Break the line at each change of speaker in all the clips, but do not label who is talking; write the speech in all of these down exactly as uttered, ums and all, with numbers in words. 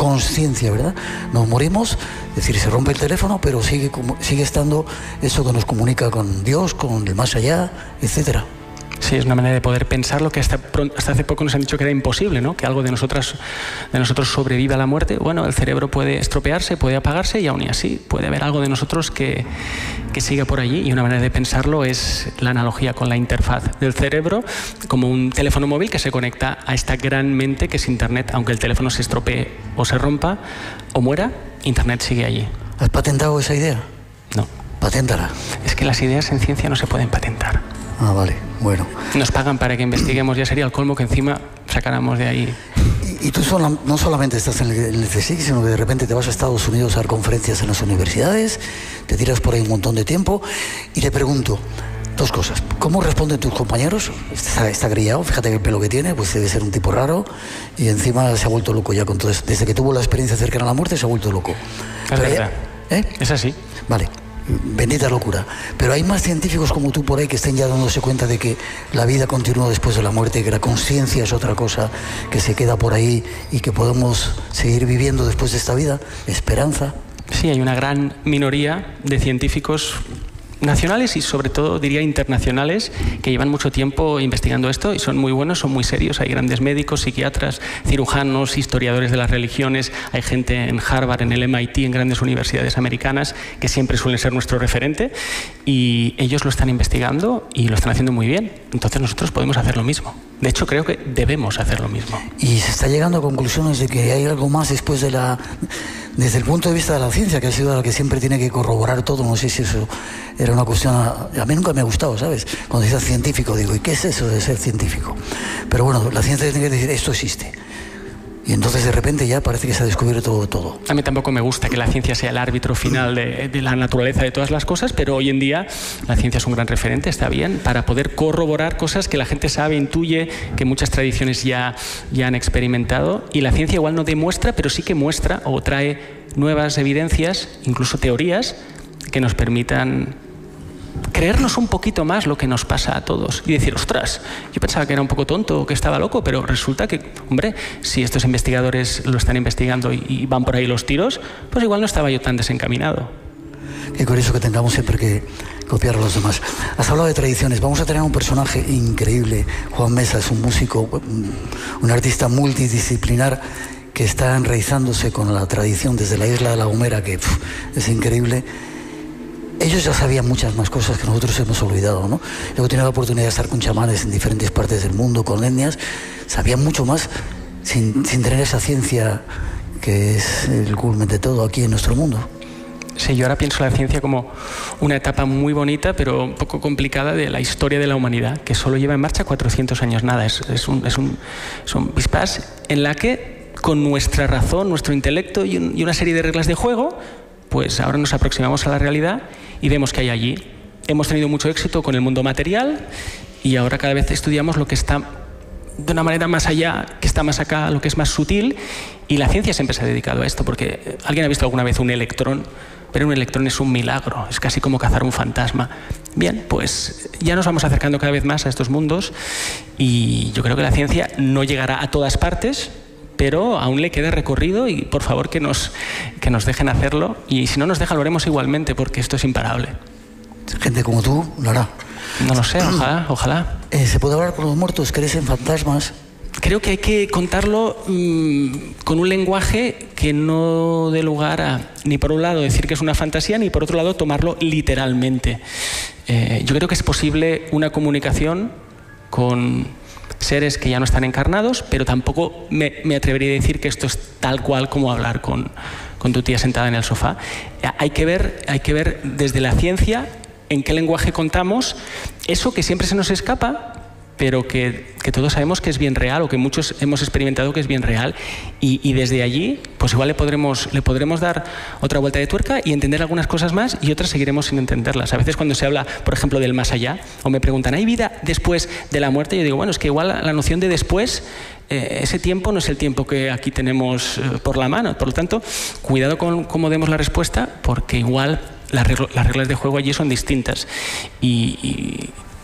consciencia, ¿verdad? Nos morimos, es decir, se rompe el teléfono, pero sigue, sigue estando eso que nos comunica con Dios, con el más allá, etcétera.
Sí, es una manera de poder pensar lo que hasta, hasta hace poco nos han dicho que era imposible, ¿no? Que algo de, nosotras, de nosotros sobreviva a la muerte. Bueno, el cerebro puede estropearse, puede apagarse y aún y así puede haber algo de nosotros que, que siga por allí. Y una manera de pensarlo es la analogía con la interfaz del cerebro como un teléfono móvil que se conecta a esta gran mente que es Internet. Aunque el teléfono se estropee o se rompa o muera, Internet sigue allí.
¿Has patentado esa idea?
No.
Paténtala.
Es que las ideas en ciencia no se pueden patentar.
Ah, vale, bueno.
Nos pagan para que investiguemos, ya sería el colmo que encima sacáramos de ahí.
Y, y tú sola, no solamente estás en el, en el C S I C, sino que de repente te vas a Estados Unidos a dar conferencias en las universidades, te tiras por ahí un montón de tiempo, y te pregunto dos cosas. ¿Cómo responden tus compañeros? Está, está grillado, fíjate el pelo que tiene, pues debe ser un tipo raro, y encima se ha vuelto loco ya con todo eso. Desde que tuvo la experiencia cercana a la muerte se ha vuelto loco.
Es Pero verdad.
Ya, ¿eh?
Es así.
Vale. Bendita locura. Pero hay más científicos como tú por ahí que estén ya dándose cuenta de que la vida continúa después de la muerte, que la conciencia es otra cosa que se queda por ahí y que podemos seguir viviendo después de esta vida. Esperanza.
Sí, hay una gran minoría de científicos nacionales y sobre todo diría internacionales que llevan mucho tiempo investigando esto y son muy buenos, son muy serios. Hay grandes médicos, psiquiatras, cirujanos, historiadores de las religiones, hay gente en Harvard, en el M I T, en grandes universidades americanas que siempre suelen ser nuestro referente y ellos lo están investigando y lo están haciendo muy bien. Entonces nosotros podemos hacer lo mismo. De hecho creo que debemos hacer lo mismo.
Y se está llegando a conclusiones de que hay algo más después de la... Desde el punto de vista de la ciencia, que ha sido la que siempre tiene que corroborar todo, no sé si eso era una cuestión... A, a mí nunca me ha gustado, ¿sabes? Cuando dices científico, digo, ¿y qué es eso de ser científico? Pero bueno, la ciencia tiene que decir, esto existe. Y entonces de repente ya parece que se ha descubierto todo, todo.
A mí tampoco me gusta que la ciencia sea el árbitro final de, de la naturaleza de todas las cosas, pero hoy en día la ciencia es un gran referente, está bien, para poder corroborar cosas que la gente sabe, intuye, que muchas tradiciones ya, ya han experimentado. Y la ciencia igual no demuestra, pero sí que muestra o trae nuevas evidencias, incluso teorías, que nos permitan creernos un poquito más lo que nos pasa a todos y decir, ostras, yo pensaba que era un poco tonto o que estaba loco, pero resulta que, hombre, si estos investigadores lo están investigando y, y van por ahí los tiros, pues igual no estaba yo tan desencaminado.
Qué curioso que tengamos siempre que copiar a los demás. Has hablado de tradiciones, vamos a tener un personaje increíble. Juan Mesa es un músico, un artista multidisciplinar que está enraizándose con la tradición desde la isla de La Gomera, que pff, es increíble. Ellos ya sabían muchas más cosas que nosotros hemos olvidado, ¿no? Luego he tenido la oportunidad de estar con chamanes en diferentes partes del mundo, con etnias, sabían mucho más sin, sin tener esa ciencia que es el culmen de todo aquí en nuestro mundo.
Sí, yo ahora pienso la ciencia como una etapa muy bonita, pero un poco complicada de la historia de la humanidad, que solo lleva en marcha cuatrocientos años nada. Es, es un, es un, es un pispás en la que, con nuestra razón, nuestro intelecto y, un, y una serie de reglas de juego, pues ahora nos aproximamos a la realidad y vemos que hay allí. Hemos tenido mucho éxito con el mundo material y ahora cada vez estudiamos lo que está de una manera más allá, que está más acá, lo que es más sutil, y la ciencia siempre se ha dedicado a esto, porque ¿alguien ha visto alguna vez un electrón? Pero un electrón es un milagro, es casi como cazar un fantasma. Bien, pues ya nos vamos acercando cada vez más a estos mundos y yo creo que la ciencia no llegará a todas partes, pero aún le queda recorrido y por favor que nos, que nos dejen hacerlo y si no nos dejan lo haremos igualmente porque esto es imparable.
Gente como tú lo hará.
No lo sé, ojalá, ojalá.
Eh, ¿Se puede hablar con los muertos? ¿Crees en fantasmas?
Creo que hay que contarlo mmm, con un lenguaje que no dé lugar a, ni por un lado decir que es una fantasía, ni por otro lado tomarlo literalmente. Eh, yo creo que es posible una comunicación con seres que ya no están encarnados, pero tampoco me, me atrevería a decir que esto es tal cual como hablar con, con tu tía sentada en el sofá. Hay que ver, hay que ver desde la ciencia en qué lenguaje contamos eso que siempre se nos escapa, pero que, que todos sabemos que es bien real o que muchos hemos experimentado que es bien real y, y desde allí pues igual le podremos, le podremos dar otra vuelta de tuerca y entender algunas cosas más y otras seguiremos sin entenderlas. A veces cuando se habla, por ejemplo, del más allá o me preguntan, ¿hay vida después de la muerte? Yo digo, bueno, es que igual la noción de después, eh, ese tiempo no es el tiempo que aquí tenemos eh, por la mano. Por lo tanto, cuidado con cómo demos la respuesta porque igual las reglas, las reglas de juego allí son distintas y... y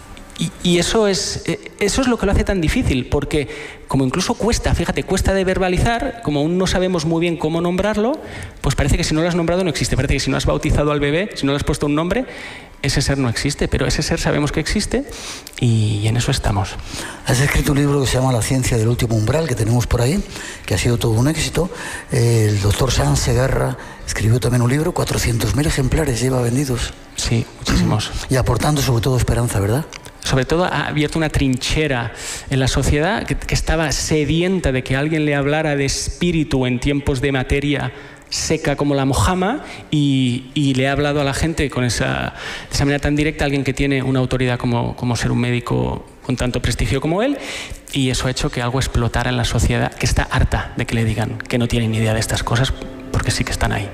y, y eso, es, eso es lo que lo hace tan difícil, porque como incluso cuesta, fíjate, cuesta de verbalizar, como aún no sabemos muy bien cómo nombrarlo, pues parece que si no lo has nombrado no existe, parece que si no has bautizado al bebé, si no le has puesto un nombre, ese ser no existe, pero ese ser sabemos que existe y en eso estamos.
Has escrito un libro que se llama La ciencia del último umbral, que tenemos por ahí, que ha sido todo un éxito. El doctor Sanz Segarra escribió también un libro, cuatrocientos mil ejemplares lleva vendidos.
Sí, muchísimos.
Y aportando sobre todo esperanza, ¿verdad?
Sobre todo ha abierto una trinchera en la sociedad que, que estaba sedienta de que alguien le hablara de espíritu en tiempos de materia seca como la mojama y, y le ha hablado a la gente con esa, de esa manera tan directa, alguien que tiene una autoridad como, como ser un médico con tanto prestigio como él, y eso ha hecho que algo explotara en la sociedad que está harta de que le digan que no tienen ni idea de estas cosas, porque sí que están ahí.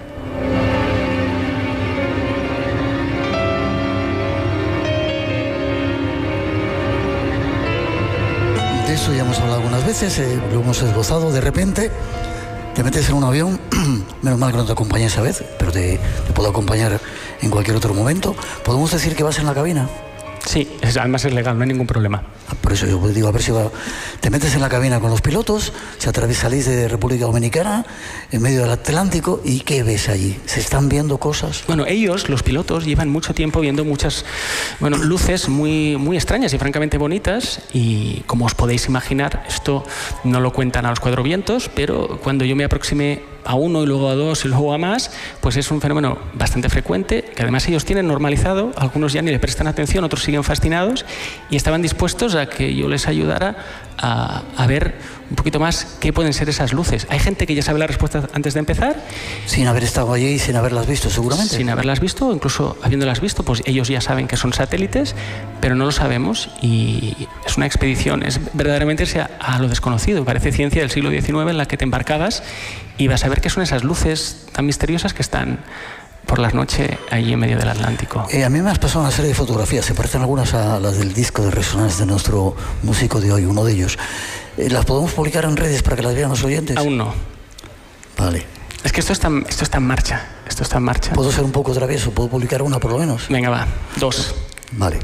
De eso ya hemos hablado algunas veces, eh, lo hemos esbozado. De repente te metes en un avión, menos mal que no te acompañé esa vez, pero te, te puedo acompañar en cualquier otro momento. ¿Podemos decir que vas en la cabina?
Sí, es, además es legal, no hay ningún problema.
Por eso yo digo, a ver si va, te metes en la cabina con los pilotos, se atraviesa, salís de República Dominicana, en medio del Atlántico, ¿y qué ves allí? ¿Se están viendo cosas?
Bueno, ellos, los pilotos, llevan mucho tiempo viendo muchas, bueno, luces muy, muy extrañas y francamente bonitas, y como os podéis imaginar, esto no lo cuentan a los cuatro vientos, pero cuando yo me aproximé a uno y luego a dos y luego a más, pues es un fenómeno bastante frecuente, que además ellos tienen normalizado, algunos ya ni le prestan atención, otros siguen fascinados, y estaban dispuestos a que yo les ayudara a, a ver un poquito más qué pueden ser esas luces. Hay gente que ya sabe la respuesta antes de empezar.
Sin haber estado allí y sin haberlas visto, seguramente.
Sin haberlas visto, incluso habiéndolas visto, pues ellos ya saben que son satélites, pero no lo sabemos, y es una expedición, es verdaderamente irse a, a lo desconocido. Parece ciencia del siglo diecinueve en la que te embarcabas y vas a ver qué son esas luces tan misteriosas que están por la noche allí en medio del Atlántico.
Eh, a mí me has pasado una serie de fotografías, se parecen algunas a las del disco de Resonance de nuestro músico de hoy, uno de ellos. Eh, ¿Las podemos publicar en redes para que las vean los oyentes?
Aún no.
Vale.
Es que esto está, esto está en marcha, esto está en marcha.
¿Puedo ser un poco travieso? ¿Puedo publicar una por lo menos?
Venga, va, dos.
Vale.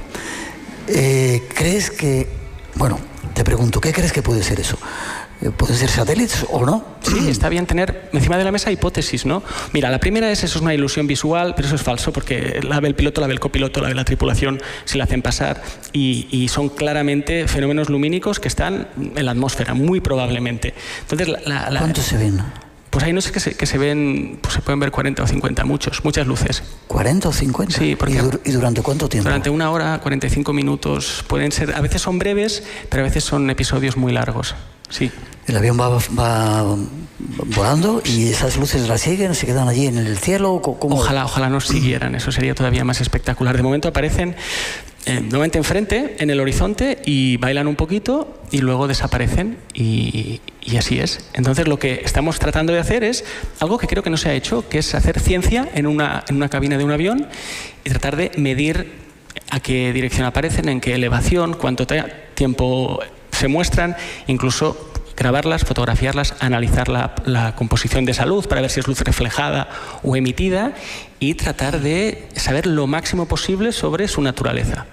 Eh, ¿Crees que... Bueno, te pregunto, ¿qué crees que puede ser eso? ¿Pueden ser satélites o no?
Sí, está bien tener encima de la mesa hipótesis, ¿no? Mira, la primera es, eso es una ilusión visual, pero eso es falso, porque la ve el piloto, la ve el copiloto, la ve la tripulación, si la hacen pasar, y, y son claramente fenómenos lumínicos que están en la atmósfera, muy probablemente. Entonces, la, la, la,
¿cuántos se ven?
Pues hay noches que se, que se ven, pues se pueden ver cuarenta o cincuenta, muchos, muchas luces.
¿cuarenta o cincuenta?
Sí, porque...
¿Y, dur ¿Y durante cuánto tiempo?
Durante una hora, cuarenta y cinco minutos. Pueden ser, a veces son breves, pero a veces son episodios muy largos. Sí.
El avión va, va volando y esas luces las siguen, se quedan allí en el cielo. ¿Cómo?
Ojalá, ojalá nos siguieran, eso sería todavía más espectacular. De momento aparecen eh, nuevamente enfrente, en el horizonte, y bailan un poquito y luego desaparecen, y, y así es. Entonces lo que estamos tratando de hacer es algo que creo que no se ha hecho, que es hacer ciencia en una, en una cabina de un avión y tratar de medir a qué dirección aparecen, en qué elevación, cuánto tiempo se muestran, incluso grabarlas, fotografiarlas, analizar la, la composición de esa luz para ver si es luz reflejada o emitida, y tratar de saber lo máximo posible sobre su naturaleza.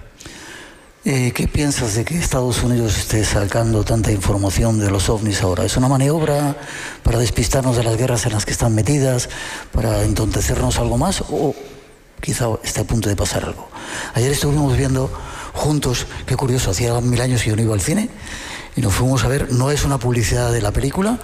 Eh, ¿Qué piensas de que Estados Unidos esté sacando tanta información de los ovnis ahora? ¿Es una maniobra para despistarnos de las guerras en las que están metidas, para entontecernos algo más, o quizá está a punto de pasar algo? Ayer estuvimos viendo juntos, qué curioso, hacía mil años que yo no iba al cine, y nos fuimos a ver, no es una publicidad de la película,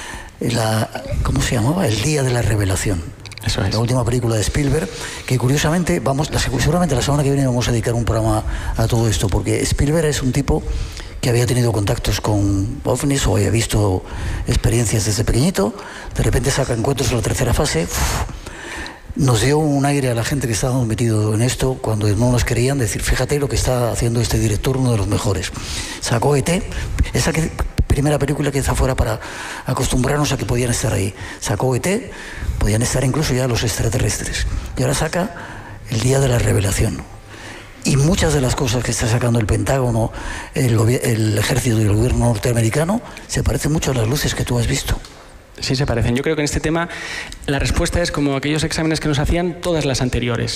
la, ¿cómo se llamaba? El Día de la Revelación.
Eso es.
La última película de Spielberg, que curiosamente, vamos, la, seguramente la semana que viene vamos a dedicar un programa a todo esto, porque Spielberg es un tipo que había tenido contactos con ovnis o había visto experiencias desde pequeñito, de repente saca Encuentros en la tercera fase. Uf, nos dio un aire a la gente que estábamos metidos en esto cuando no nos querían, decir, fíjate lo que está haciendo este director, uno de los mejores. Sacó E T, esa que, primera película que quizá fuera para acostumbrarnos a que podían estar ahí. Sacó E T, podían estar incluso ya los extraterrestres. Y ahora saca El Día de la Revelación. Y muchas de las cosas que está sacando el Pentágono, el, el ejército y el gobierno norteamericano, se parecen mucho a las luces que tú has visto.
Sí, se parecen. Yo creo que en este tema la respuesta es como aquellos exámenes que nos hacían todas las anteriores.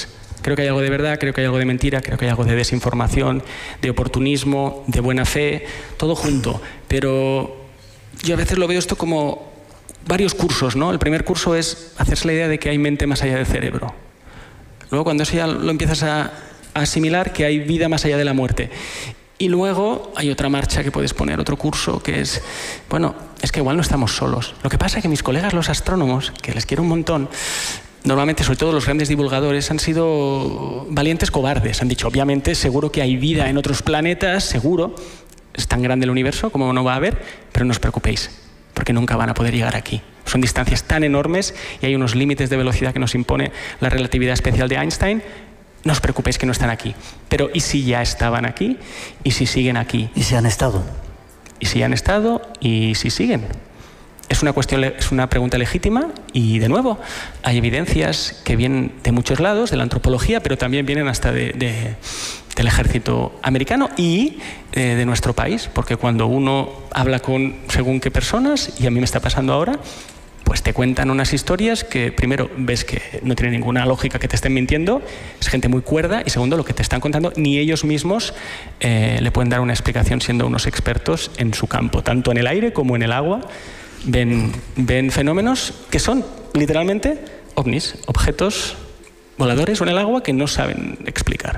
Creo que hay algo de verdad, creo que hay algo de mentira, creo que hay algo de desinformación, de oportunismo, de buena fe, todo junto. Pero yo a veces lo veo esto como varios cursos, ¿no? El primer curso es hacerse la idea de que hay mente más allá del cerebro. Luego, cuando eso ya lo empiezas a, a asimilar, que hay vida más allá de la muerte. Y luego hay otra marcha que puedes poner, otro curso, que es, bueno, es que igual no estamos solos. Lo que pasa es que mis colegas, los astrónomos, que les quiero un montón, normalmente, sobre todo los grandes divulgadores, han sido valientes cobardes. Han dicho, obviamente, seguro que hay vida en otros planetas, seguro. Es tan grande el universo como no va a haber, pero no os preocupéis, porque nunca van a poder llegar aquí. Son distancias tan enormes y hay unos límites de velocidad que nos impone la relatividad especial de Einstein. No os preocupéis que no están aquí. Pero ¿y si ya estaban aquí? ¿Y si siguen aquí?
¿Y si han estado?
¿Y si han estado? ¿Y si siguen? Es una cuestión, es una pregunta legítima y, de nuevo, hay evidencias que vienen de muchos lados, de la antropología, pero también vienen hasta de, de, del ejército americano y eh, de nuestro país, porque cuando uno habla con según qué personas, y a mí me está pasando ahora, pues te cuentan unas historias que, primero, ves que no tiene ninguna lógica que te estén mintiendo, es gente muy cuerda, y segundo, lo que te están contando, ni ellos mismos eh, le pueden dar una explicación siendo unos expertos en su campo, tanto en el aire como en el agua. Ven, ven fenómenos que son, literalmente, ovnis, objetos voladores o en el agua que no saben explicar.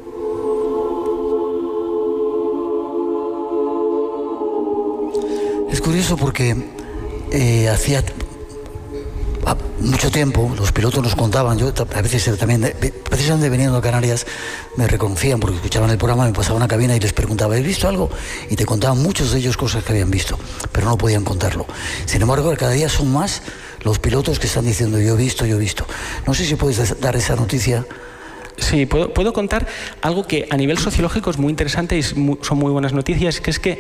Es curioso porque eh, hacía mucho tiempo los pilotos nos contaban, yo a veces también, precisamente veniendo a Canarias, me reconocían porque escuchaban el programa, me pasaba a una cabina y les preguntaba, ¿habéis visto algo? Y te contaban muchos de ellos cosas que habían visto, pero no podían contarlo. Sin embargo, cada día son más los pilotos que están diciendo, yo he visto, yo he visto. No sé si puedes dar esa noticia.
Sí, puedo, puedo contar algo que a nivel sociológico es muy interesante y es muy, son muy buenas noticias, que es que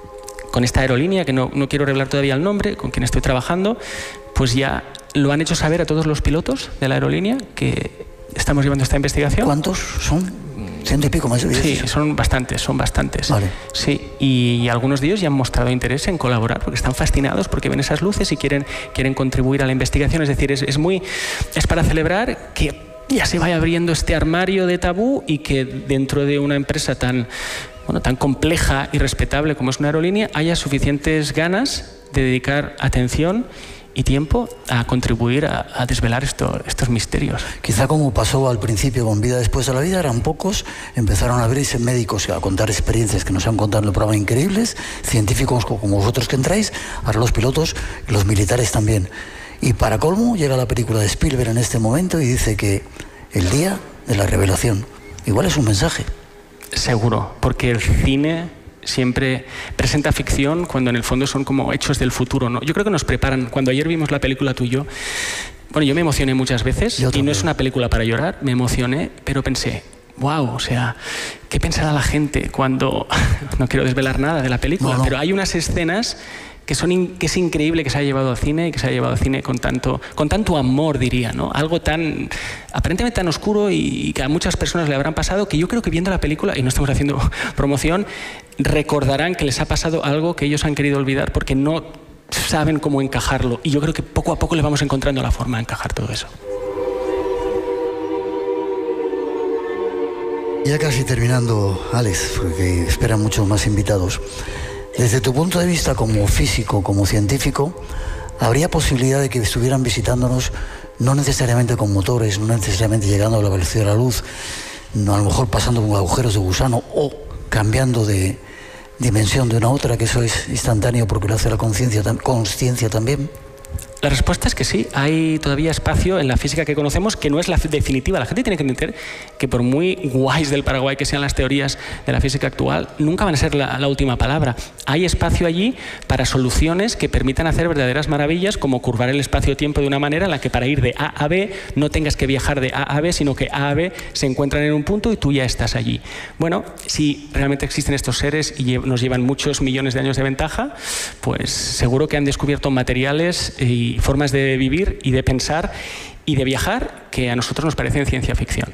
con esta aerolínea, que no, no quiero revelar todavía el nombre, con quien estoy trabajando, pues ya lo han hecho saber a todos los pilotos de la aerolínea que estamos llevando esta investigación.
¿Cuántos son? Ciento y pico más.
Sí, son bastantes, son bastantes.
Vale.
Sí, y algunos de ellos ya han mostrado interés en colaborar porque están fascinados porque ven esas luces y quieren, quieren contribuir a la investigación. Es decir, es, es muy, es para celebrar que ya se vaya abriendo este armario de tabú y que dentro de una empresa tan, bueno, tan compleja y respetable como es una aerolínea haya suficientes ganas de dedicar atención y tiempo a contribuir a, a desvelar esto, estos misterios.
Quizá como pasó al principio con Vida Después de la Vida, eran pocos, empezaron a abrirse médicos a contar experiencias que nos han contado en el programa increíbles, científicos como vosotros que entráis, ahora los pilotos y los militares también. Y para colmo llega la película de Spielberg en este momento y dice que el día de la revelación, igual es un mensaje.
Seguro, porque el cine siempre presenta ficción cuando en el fondo son como hechos del futuro, ¿no? Yo creo que nos preparan. Cuando ayer vimos la película tú y yo, bueno, yo me emocioné muchas veces y no es una película para llorar, me emocioné, pero pensé, wow, o sea, ¿qué pensará la gente cuando... No quiero desvelar nada de la película, no, no. Pero hay unas escenas que, son in... que es increíble que se haya llevado al cine y que se haya llevado al cine con tanto, con tanto amor, diría, ¿no? Algo tan, aparentemente tan oscuro y que a muchas personas le habrán pasado, que yo creo que viendo la película, y no estamos haciendo promoción, recordarán que les ha pasado algo que ellos han querido olvidar porque no saben cómo encajarlo. Y yo creo que poco a poco le vamos encontrando la forma de encajar todo eso.
Ya casi terminando, Alex, porque esperan muchos más invitados. Desde tu punto de vista como físico, como científico, ¿habría posibilidad de que estuvieran visitándonos, no necesariamente con motores, no necesariamente llegando a la velocidad de la luz, no, a lo mejor pasando por agujeros de gusano o cambiando de dimensión de una a otra, que eso es instantáneo porque lo hace la conciencia, consciencia también?
La respuesta es que sí, hay todavía espacio en la física que conocemos que no es la definitiva. La gente tiene que entender que por muy guays del Paraguay que sean las teorías de la física actual, nunca van a ser la, la última palabra. Hay espacio allí para soluciones que permitan hacer verdaderas maravillas, como curvar el espacio-tiempo de una manera en la que para ir de A a B no tengas que viajar de A a B, sino que A a B se encuentran en un punto y tú ya estás allí. Bueno, si realmente existen estos seres y nos llevan muchos millones de años de ventaja, pues seguro que han descubierto materiales y formas de vivir y de pensar y de viajar que a nosotros nos parecen ciencia ficción.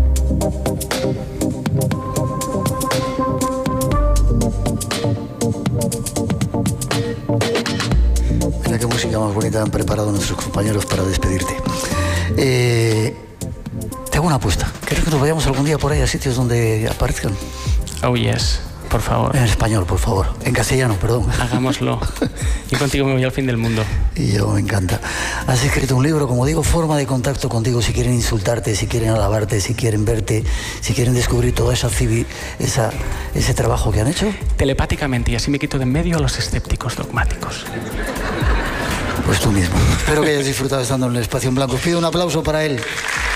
Mira qué música más bonita han preparado nuestros compañeros para despedirte. Eh, ¿te, hago una apuesta. ¿Quieres que nos vayamos algún día por ahí a sitios donde aparezcan?
Oh, yes. Por favor.
En español, por favor. En castellano, perdón.
Hagámoslo. Y contigo me voy al fin del mundo.
Y yo, me encanta. Has escrito un libro, como digo, forma de contacto contigo. Si quieren insultarte, si quieren alabarte, si quieren verte, si quieren descubrir toda esa, civi, esa ese trabajo que han hecho.
Telepáticamente, y así me quito de en medio a los escépticos dogmáticos.
Pues tú mismo. Espero que hayas disfrutado estando en el Espacio en Blanco. Os pido un aplauso para él.